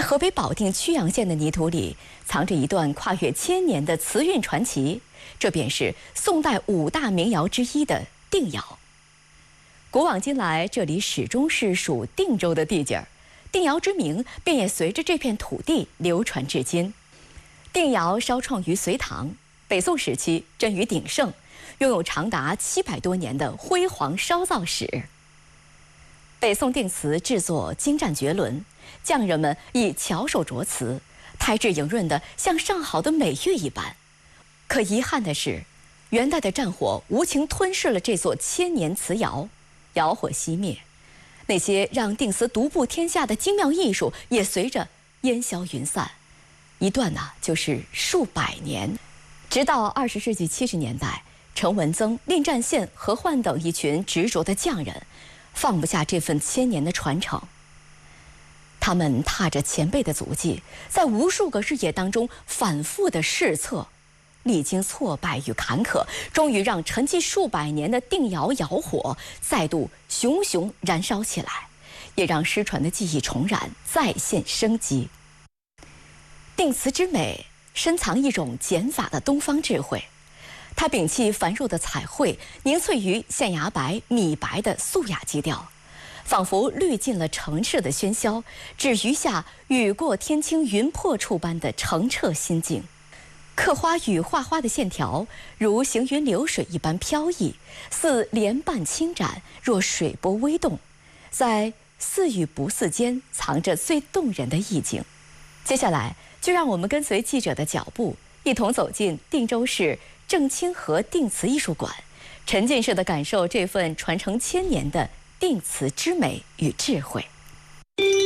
河北保定曲阳县的泥土里，藏着一段跨越千年的瓷韵传奇，这便是宋代5大名窑之一的定窑。古往今来，这里始终是属定州的地界儿，定窑之名便也随着这片土地流传至今。定窑烧创于隋唐，北宋时期臻于鼎盛，拥有长达700多年的辉煌烧造史。北宋定瓷制作精湛绝伦，匠人们以巧手琢瓷，胎质莹润的像上好的美玉一般。可遗憾的是，元代的战火无情吞噬了这座千年瓷窑，窑火熄灭，那些让定瓷独步天下的精妙艺术也随着烟消云散，一断就是数百年。直到20世纪70年代，陈文曾、蔺占宪、何焕等一群执着的匠人放不下这份千年的传承，他们踏着前辈的足迹，在无数个日夜当中反复的试测，历经挫败与坎坷，终于让沉寂数百年的定窑窑火再度熊熊燃烧起来，也让失传的技艺重燃，再现生机。定瓷之美深藏一种减法的东方智慧，它摒弃繁缛的彩绘，凝萃于象牙白、米白的素雅基调，仿佛滤尽了城市的喧嚣，只余下雨过天青云破处般的澄澈心境。刻花与画花的线条如行云流水一般飘逸，似莲瓣轻展，若水波微动，在似与不似间藏着最动人的意境。接下来就让我们跟随记者的脚步，一同走进定州市郑清河定瓷艺术馆，沉浸式地感受这份传承千年的定瓷之美与智慧。